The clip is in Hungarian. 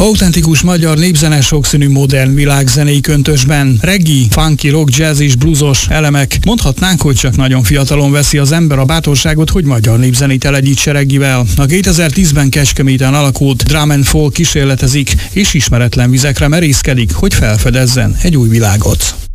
Autentikus magyar népzene sokszínű modern világzenei köntösben. Reggae, funky, rock, jazz és bluesos elemek. Mondhatnánk, hogy csak nagyon fiatalon veszi az ember a bátorságot, hogy magyar népzenét elegyítse reggivel. A 2010-ben Kecskeméten alakult Drum and Folk kísérletezik, és ismeretlen vizekre merészkedik, hogy felfedezzen egy új világot.